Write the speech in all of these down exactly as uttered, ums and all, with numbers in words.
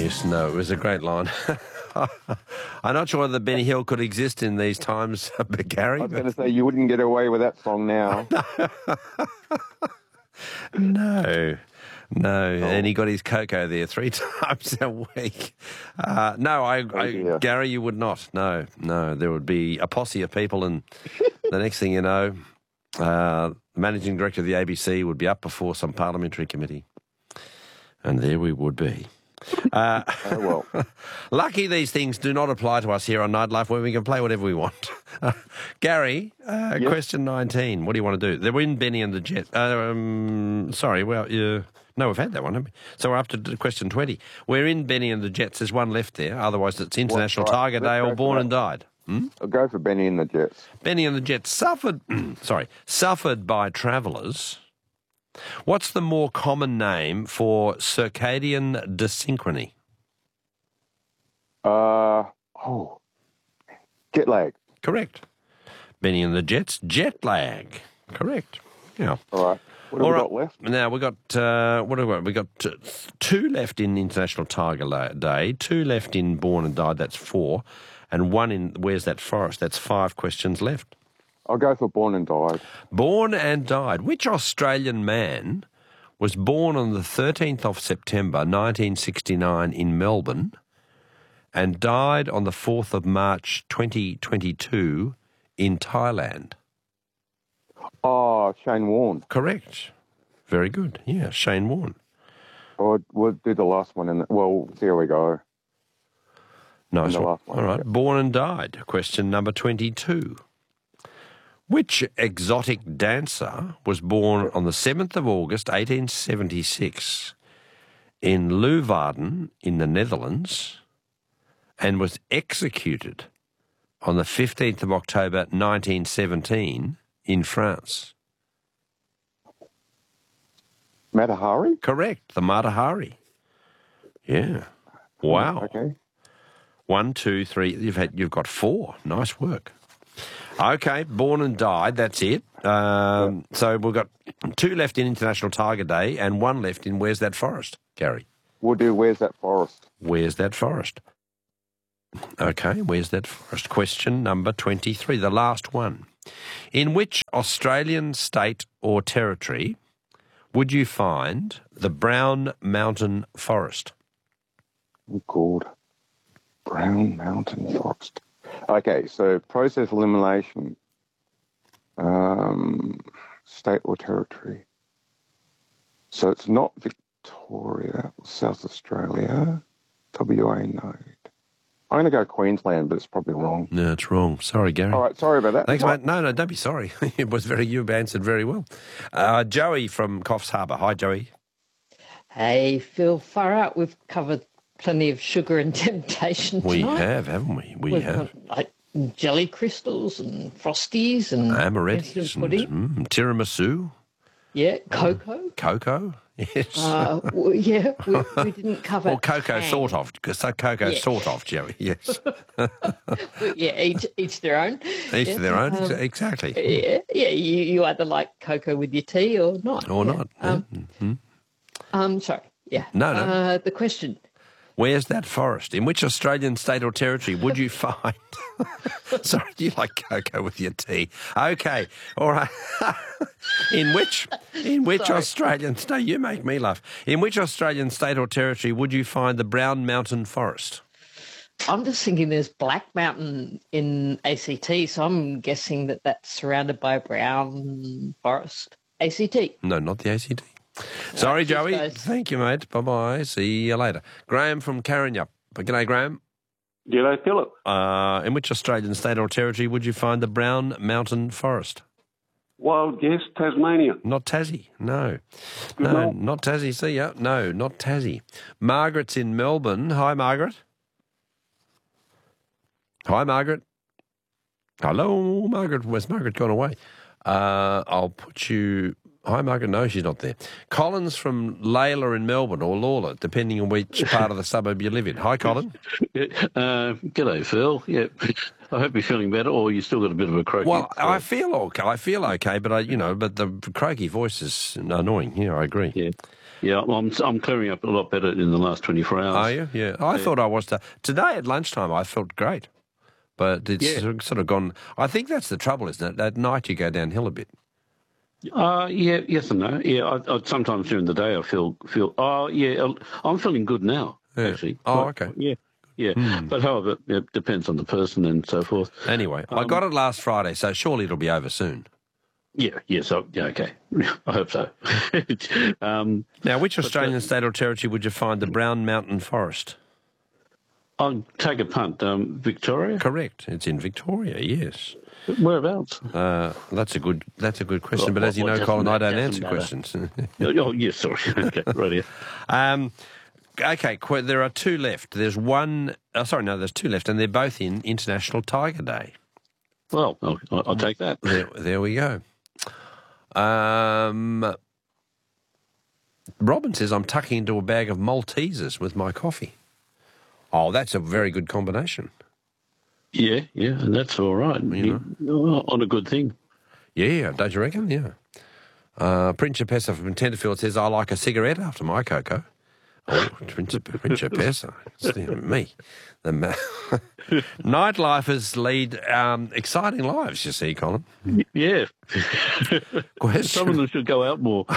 Yes, no, it was a great line. I'm not sure that Benny Hill could exist in these times, but Gary. I was going to say you wouldn't get away with that song now. No, no, oh. And he got his cocoa there three times a week. Uh, no, I, oh, I Gary, you would not. No, no, there would be a posse of people, and the next thing you know, uh, the managing director of the A B C would be up before some parliamentary committee, and there we would be. Uh, oh, well. Lucky these things do not apply to us here on Nightlife, where we can play whatever we want. Uh, Gary, uh, yes. question nineteen. What do you want to do? They're in Benny and the Jets. Uh, um, sorry, well, uh, no, we've had that one, haven't we? So we're up to question twenty. We're in Benny and the Jets. There's one left there. Otherwise, it's International right. Tiger Day or Born and Died. Hmm? I'll go for Benny and the Jets. Benny and the Jets suffered. sorry, suffered by travellers. What's the more common name for circadian desynchrony? Uh, oh, jet lag. Correct. Benny and the Jets, jet lag. Correct. Yeah. All right. What have All we right. got left? Now, we've got, uh, what have we got? We've got uh, two left in International Tiger Day, two left in Born and Died, that's four, and one in Where's That Forest? That's five questions left. I'll go for Born and Died. Born and Died. Which Australian man was born on the thirteenth of September nineteen sixty-nine in Melbourne and died on the fourth of March twenty twenty-two in Thailand? Oh, Shane Warne. Correct. Very good. Yeah, Shane Warne. Oh, we'll do the last one. In the, well, there we go. Nice the one. last one. All right. Yeah. Born and Died. Question number twenty-two. Which exotic dancer was born on the seventh of August eighteen seventy-six in Leeuwarden in the Netherlands and was executed on the fifteenth of October nineteen seventeen in France? Matahari? Correct, the Matahari. Yeah. Wow. Okay. One, two, three. You've had. You've got four. Nice work. Okay, Born and Died, that's it. Um, so we've got two left in International Tiger Day and one left in Where's That Forest, Gary? We'll do Where's That Forest? Where's That Forest? Okay, Where's That Forest? Question number twenty-three, the last one. In which Australian state or territory would you find the Brown Mountain Forest? Oh, God. Brown Mountain Forest. Okay, so process elimination, um, state or territory. So it's not Victoria, South Australia, W A, no. I'm going to go Queensland, but it's probably wrong. No, it's wrong. Sorry, Gary. All right, sorry about that. Thanks, mate. No, no, don't be sorry. It was very, you've answered very well. Uh, Joey from Coffs Harbour. Hi, Joey. Hey, Phil, far out. We've covered plenty of sugar and temptation tonight. We have, haven't we? We We've have. got, like jelly crystals and frosties and amarettis and pudding. Mm, tiramisu. Yeah, cocoa. Cocoa, yes. Uh, well, yeah, we, we didn't cover. Well, cocoa, tang. sort of. So cocoa, Yeah. sort of, Joey. Yes. Yeah, each each their own. Each yeah. to their own. Um, exactly. Yeah, yeah. You, you either like cocoa with your tea or not. Or yeah. not. Um, yeah. Mm-hmm. um, sorry. Yeah. No, no. Uh, the question. Where's that forest? In which Australian state or territory would you find... Sorry, do you like cocoa with your tea? Okay, all right. in which in which Sorry. Australian... No, you make me laugh. In which Australian state or territory would you find the Brown Mountain Forest? I'm just thinking there's Black Mountain in A C T, so I'm guessing that that's surrounded by a brown forest. A C T. No, not the A C T. Sorry, Cheers, Joey. guys. Thank you, mate. Bye-bye. See you later. Graham from Carrinyup. G'day, Graham. G'day, Philip. Uh, in which Australian state or territory would you find the Brown Mountain Forest? Wild guess, Tasmania. Not Tassie, no. Good no, night. not Tassie. See ya. No, not Tassie. Margaret's in Melbourne. Hi, Margaret. Hi, Margaret. Hello, Margaret. Where's Margaret gone away? Uh, I'll put you... Hi, Margaret. No, she's not there. Colin's from Layla in Melbourne, or Lawler, depending on which part of the suburb you live in. Hi, Colin. Uh, g'day, Phil. Yeah, I hope you're feeling better, or you still got a bit of a croaky. Well, I feel okay. I feel okay, but I, you know, but the croaky voice is annoying. Yeah, I agree. Yeah. Yeah, well, I'm I'm clearing up a lot better in the last twenty-four hours. Are you? Yeah. I thought I was. To, today at lunchtime, I felt great. But it's Yeah. sort of gone. I think that's the trouble, isn't it? At night, you go downhill a bit. Uh, yeah, yes and no. Yeah, I, I, sometimes during the day I feel feel. Oh, yeah, I'm feeling good now. Yeah. Actually. Oh, Quite- okay. Yeah, yeah. Hmm. But however, it depends on the person and so forth. Anyway, I Um, got it last Friday, so surely it'll be over soon. Yeah, yeah. So yeah, okay. I hope so. um, Now, which Australian uh, state or territory would you find the Brown Mountain Forest? I'll take a punt. Um, Victoria. Correct. It's in Victoria. Yes. Whereabouts? Uh, that's a good. That's a good question. Well, but as you well, know, it Colin, doesn't I don't matter. answer Doesn't questions. Oh, yes. Sorry. Okay. Right here. um, okay. qu- There are two left. There's one. Oh, sorry, no. There's two left, and they're both in International Tiger Day. Well, I'll, I'll take that. There, there we go. Um, Robin says I'm tucking into a bag of Maltesers with my coffee. Oh, that's a very good combination. Yeah, yeah, and that's all right. You You- on a good thing. Yeah, don't you reckon? Yeah. Uh, Prince Pessa from Tenterfield says, I like a cigarette after my cocoa. Oh, Prince Pessa. Me. The ma- Nightlifers lead um, exciting lives, you see, Colin. Yeah. Question. Some of them should go out more.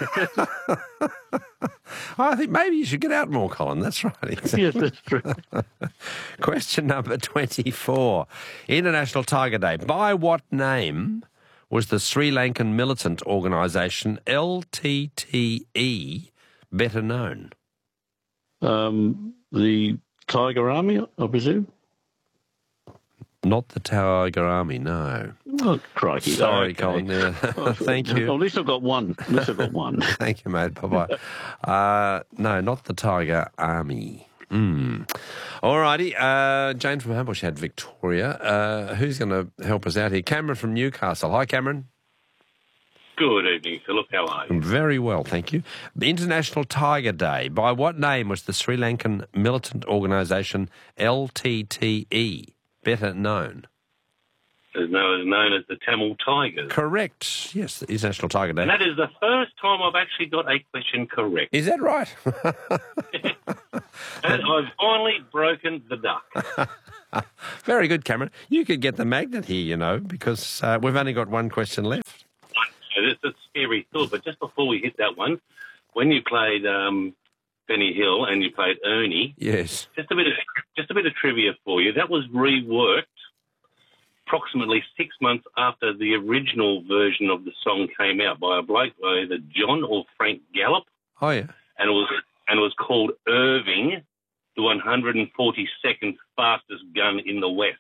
I think maybe you should get out more, Colin. That's right. Yes, that's true. Question number twenty-four. International Tiger Day. By what name was the Sri Lankan militant organisation L T T E better known? Um, the Tiger Army, I presume? Not the Tiger Army, no. Oh, crikey. Sorry, Okay. Colin. Yeah. Thank Well, you. at least I've got one. At least I've got one. Thank you, mate. Bye-bye. Uh, no, not the Tiger Army. Mm. All righty. Uh, Jane from Hambush had Victoria. Uh, who's going to help us out here? Cameron from Newcastle. Hi, Cameron. Good evening, Philip. How are you? Very well, thank you. International Tiger Day. By what name was the Sri Lankan militant organisation L T T E better known? It's known, known as the Tamil Tigers. Correct. Yes, the International Tiger Day. And that is the first time I've actually got a question correct. Is that right? And I've finally broken the duck. Very good, Cameron. You could get the magnet here, you know, because uh, we've only got one question left. So this is a scary thought, but just before we hit that one, when you played um, Benny Hill and you played Ernie, Yes. just a bit of just a bit of trivia for you. That was reworked approximately six months after the original version of the song came out by a bloke by either John or Frank Gallup, Oh, yeah. and it was and it was called Irving, the one hundred forty-second fastest gun in the West.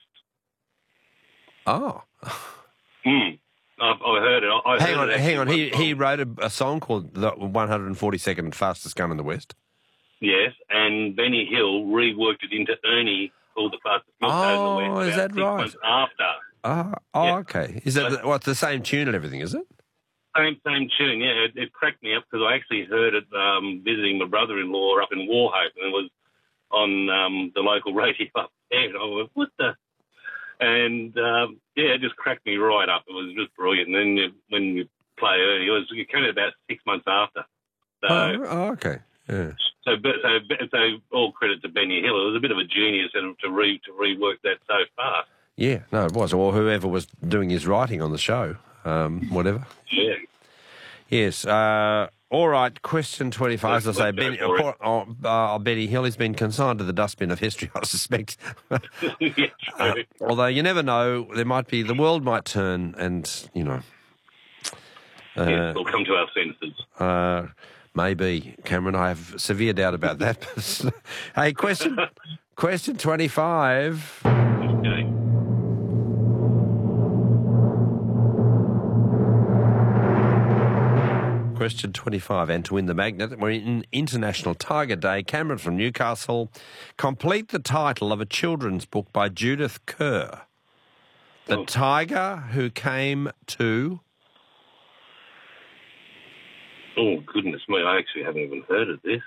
Oh. Hmm. I've, I've heard it. I Hang heard on, it hang on. actually He once. he wrote a, a song called the one hundred forty-second Fastest Gun in the West. Yes, and Benny Hill reworked it into Ernie, called the fastest milk toad in the Oh, West. is about that six right? months after. Oh, oh Yeah. okay. Is that the, what the same tune and everything? Is it? Same same tune, yeah. It, it cracked me up because I actually heard it um, visiting my brother-in-law up in Warhope, and it was on um, the local radio up there. And I went, what the? And um, yeah, it just cracked me right up. It was just brilliant. And then you, when you play Ernie, it was it came out about six months after. So, Oh, oh, okay. Yeah. so, but- so, so, all credit to Benny Hill. It was a bit of a genius to to, re, to rework that so fast. Yeah, no, it was. Or whoever was doing his writing on the show, um, whatever. Yeah. Yes. Uh, all right, question twenty-five. As I say, Let's go Benny, for it. poor- oh, uh, Benny Hill has been consigned to the dustbin of history, I suspect. yeah, Uh, true. although you never know, there might be, the world might turn and, you know. Uh, Yes, we'll come to our senses. uh, maybe, Cameron, I have severe doubt about that. Hey, question, question twenty-five. Okay. Question twenty-five, and to win the magnet, we're in International Tiger Day. Cameron from Newcastle, complete the title of a children's book by Judith Kerr. The Oh. Tiger Who Came to... Oh, goodness me, I actually haven't even heard of this.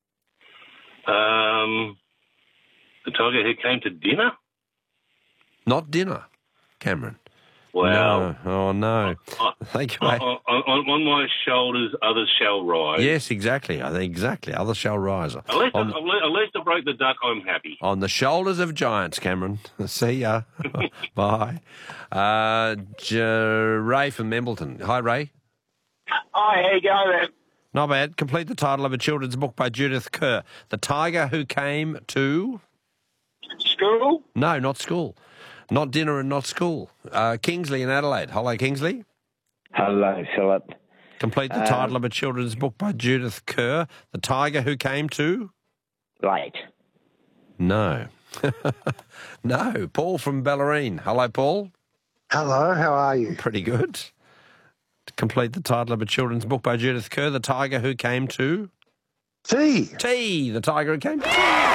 Um, the tiger who came to dinner? Not dinner, Cameron. Wow. No. Oh, no. Uh, Thank you, on, mate. on, on my shoulders, others shall rise. Yes, exactly. I think exactly. Others shall rise. At least, On, I, at least I broke the duck, I'm happy. on the shoulders of giants, Cameron. See ya. Bye. Uh, J- Ray from Embleton. Hi, Ray. Hi, how you going, man? Not bad. Complete the title of a children's book by Judith Kerr. The Tiger Who Came to... School? No, not school. Not dinner and not school. Uh, Kingsley in Adelaide. Hello, Kingsley. Hello, Philip. Complete the Um, title of a children's book by Judith Kerr. The Tiger Who Came to... Late. No. No. Paul from Ballerine. Hello, Paul. Hello, how are you? Pretty good. To complete the title of a children's book by Judith Kerr. The Tiger Who Came to... Tea. Tea. The Tiger Who Came to tea.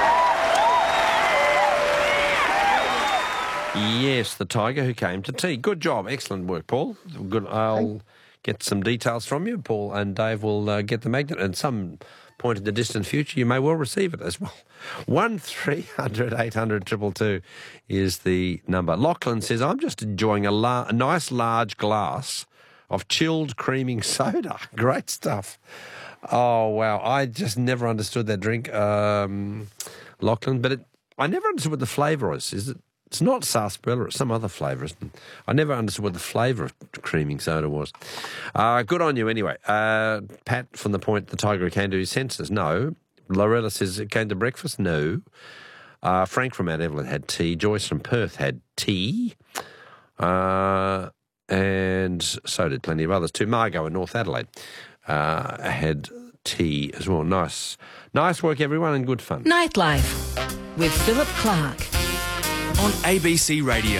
Yes, the tiger who came to tea. Good job. Excellent work, Paul. Good. I'll get some details from you. Paul and Dave will uh, get the magnet. At some point in the distant future, you may well receive it as well. one three hundred eight hundred two two two is the number. Lachlan says, I'm just enjoying a, la- a nice large glass of chilled creaming soda. Great stuff. Oh, wow. I just never understood that drink, um, Lachlan, but it, I never understood what the flavour is. Is it? It's not sarsaparilla, it's some other flavour, isn't it? I never understood what the flavour of creaming soda was. Uh, good on you anyway. Uh, Pat from the point, the tiger who came to his senses, no. Lorella says it came to breakfast, no. Uh, Frank from Mount Evelyn had tea. Joyce from Perth had tea. Uh, and so did plenty of others too. Margot in North Adelaide uh, had tea as well. Nice. Nice work, everyone, and good fun. Nightlife with Philip Clark. On A B C Radio.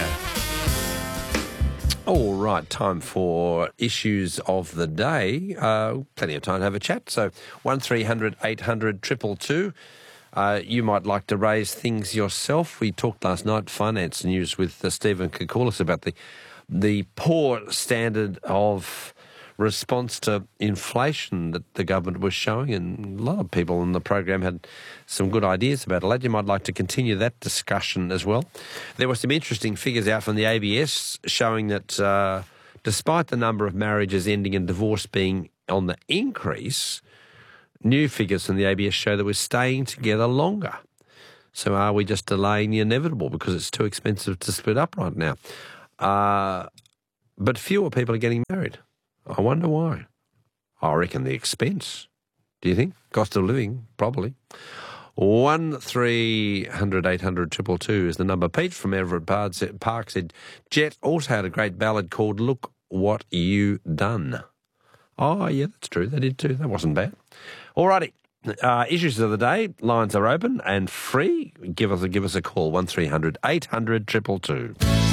All right, time for issues of the day. Uh, plenty of time to have a chat. So one three hundred eight hundred two two two. Uh, you might like to raise things yourself. We talked last night, finance news, with uh, Stephen Koukoulas about the the poor standard of response to inflation that the government was showing, and a lot of people in the program had some good ideas about it. You might like to continue that discussion as well. There were some interesting figures out from the A B S showing that uh, despite the number of marriages ending in divorce being on the increase, new figures from the A B S show that we're staying together longer. So are we just delaying the inevitable because it's too expensive to split up right now? Uh, but fewer people are getting married. I wonder why. I reckon the expense. Do you think? Cost of living, probably. one three hundred eight hundred two two two is the number. Pete from Everett Park said, Jet also had a great ballad called Look What You Done. Oh, yeah, that's true. They did too. That wasn't bad. All righty. Uh, issues of the day. Lines are open and free. Give us a, give us a call. one three hundred eight hundred two two two.